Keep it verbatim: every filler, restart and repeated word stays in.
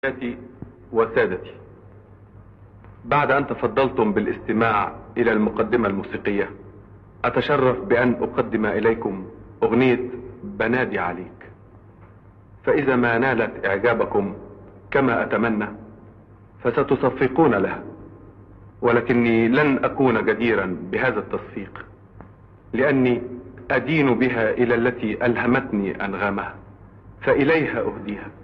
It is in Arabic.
سادتي وسادتي، بعد أن تفضلتم بالاستماع إلى المقدمة الموسيقية، أتشرف بأن أقدم إليكم أغنية بنادي عليك. فإذا ما نالت إعجابكم كما أتمنى فستصفقون لها، ولكني لن أكون جديرا بهذا التصفيق، لأني أدين بها إلى التي ألهمتني أنغامها، فإليها أهديها.